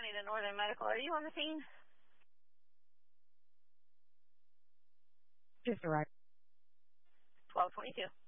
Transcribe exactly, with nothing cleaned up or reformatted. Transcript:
County to Northern Medical. Are you on the scene? Just arrived. twelve twenty-two.